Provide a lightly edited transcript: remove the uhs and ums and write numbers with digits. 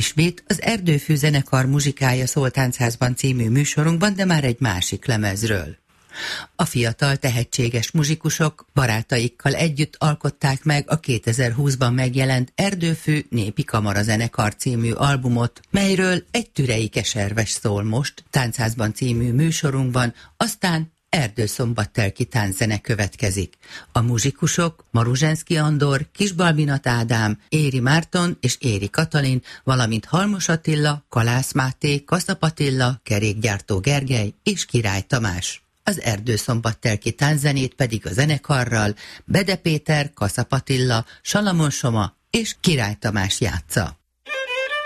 Ismét az Erdőfű zenekar muzsikája szól Táncházban című műsorunkban, de már egy másik lemezről. A fiatal, tehetséges muzsikusok barátaikkal együtt alkották meg a 2020-ban megjelent Erdőfű Népi Kamarazenekar című albumot, melyről egy Türei Keserves szól most Táncházban című műsorunkban, aztán Erdőszombattelki tánczene következik. A muzsikusok Maruzsenszky Andor, Kisbalbinat Ádám, Éri Márton és Éri Katalin, valamint Halmos Attila, Kalász Máté, Kaszap Attila, Kerékgyártó Gergely és Király Tamás. Az Erdőszombattelki tánczenét pedig a zenekarral Bede Péter, Kaszap Attila, Salamon Soma és Király Tamás játsza.